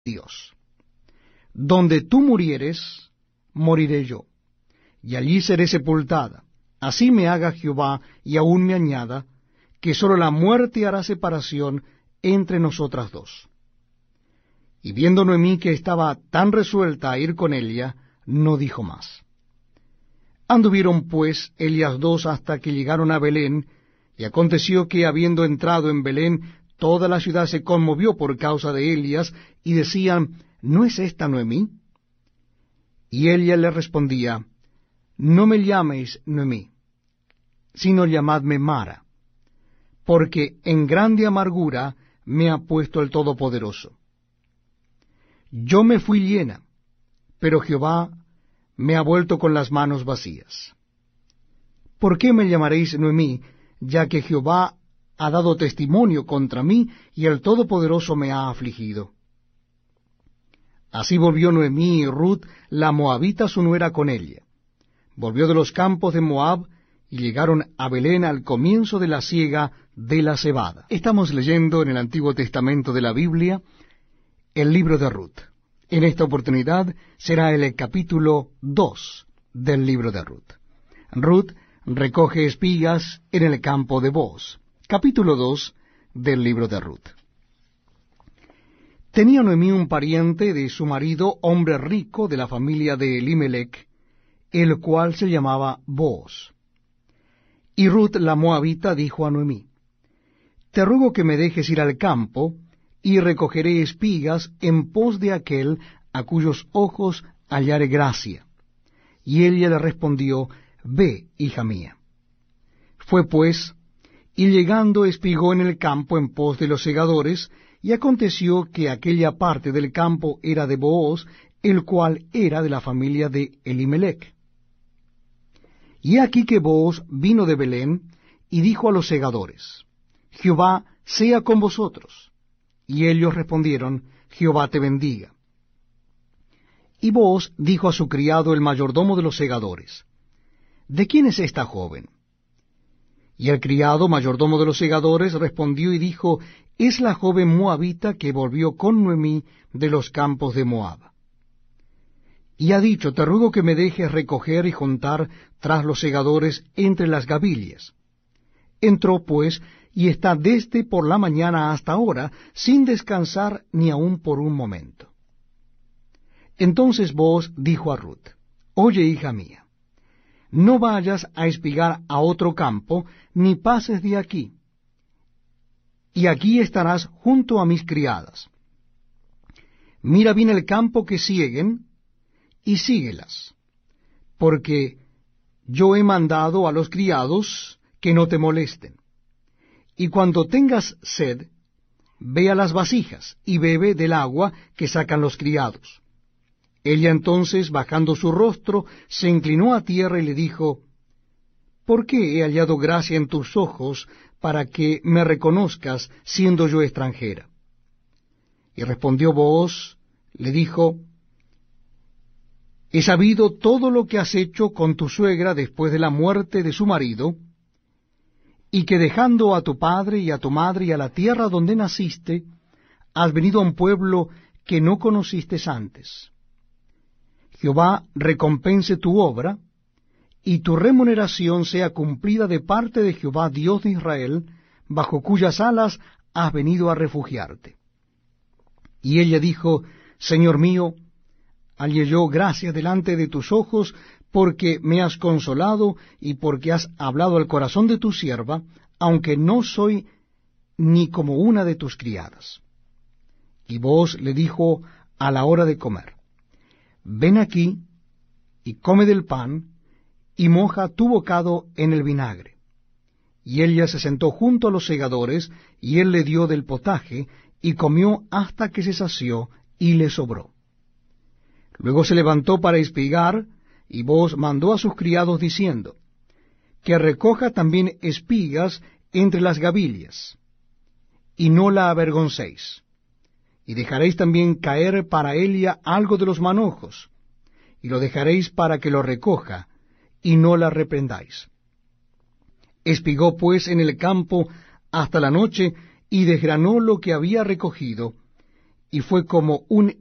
Dios. Donde tú murieres, moriré yo, y allí seré sepultada. Así me haga Jehová, y aún me añada, que sólo la muerte hará separación entre nosotras dos. Y viendo Noemí que estaba tan resuelta a ir con ella, no dijo más. Anduvieron pues ellas dos hasta que llegaron a Belén, y aconteció que, habiendo entrado en Belén, toda la ciudad se conmovió por causa de ellas, y decían, ¿no es esta Noemí? Y ella le respondía, no me llaméis Noemí, sino llamadme Mara, porque en grande amargura me ha puesto el Todopoderoso. Yo me fui llena, pero Jehová me ha vuelto con las manos vacías. ¿Por qué me llamaréis Noemí, ya que Jehová ha dado testimonio contra mí, y el Todopoderoso me ha afligido? Así volvió Noemí y Ruth, la moabita, su nuera, con ella. Volvió de los campos de Moab, y llegaron a Belén al comienzo de la siega de la cebada. Estamos leyendo en el Antiguo Testamento de la Biblia el libro de Ruth. En esta oportunidad será el capítulo 2 del libro de Ruth. Ruth recoge espigas en el campo de Booz. Capítulo 2 del libro de Ruth. Tenía Noemí un pariente de su marido, hombre rico de la familia de Elimelech, el cual se llamaba Booz. Y Ruth la moabita dijo a Noemí, te ruego que me dejes ir al campo, y recogeré espigas en pos de aquel a cuyos ojos hallare gracia. Y ella le respondió, ve, hija mía. Fue pues, y llegando espigó en el campo en pos de los segadores, y aconteció que aquella parte del campo era de Booz, el cual era de la familia de Elimelech. Y he aquí que Booz vino de Belén, y dijo a los segadores, Jehová sea con vosotros. Y ellos respondieron, Jehová te bendiga. Y Booz dijo a su criado, el mayordomo de los segadores, ¿de quién es esta joven? Y el criado, mayordomo de los segadores, respondió y dijo, es la joven moabita que volvió con Noemí de los campos de Moab. Y ha dicho, te ruego que me dejes recoger y juntar tras los segadores entre las gavillas. Entró pues, y está desde por la mañana hasta ahora, sin descansar ni aun por un momento. Entonces Booz dijo a Ruth, oye, hija mía, no vayas a espigar a otro campo, ni pases de aquí, y aquí estarás junto a mis criadas. Mira bien el campo que sieguen, y síguelas, porque yo he mandado a los criados que no te molesten. Y cuando tengas sed, ve a las vasijas, y bebe del agua que sacan los criados. Ella entonces, bajando su rostro, se inclinó a tierra y le dijo, ¿por qué he hallado gracia en tus ojos para que me reconozcas, siendo yo extranjera? Y respondió Booz, le dijo, he sabido todo lo que has hecho con tu suegra después de la muerte de su marido, y que dejando a tu padre y a tu madre y a la tierra donde naciste, has venido a un pueblo que no conociste antes. Jehová recompense tu obra, y tu remuneración sea cumplida de parte de Jehová Dios de Israel, bajo cuyas alas has venido a refugiarte. Y ella dijo, Señor mío, hallé yo gracia delante de tus ojos, porque me has consolado y porque has hablado al corazón de tu sierva, aunque no soy ni como una de tus criadas. Y Booz le dijo a la hora de comer, ven aquí y come del pan, y moja tu bocado en el vinagre. Y ella se sentó junto a los segadores, y él le dio del potaje, y comió hasta que se sació, y le sobró. Luego se levantó para espigar, y Booz mandó a sus criados diciendo, que recoja también espigas entre las gavillas, y no la avergoncéis, y dejaréis también caer para ella algo de los manojos, y lo dejaréis para que lo recoja, y no la reprendáis. Espigó pues en el campo hasta la noche, y desgranó lo que había recogido, y fue como un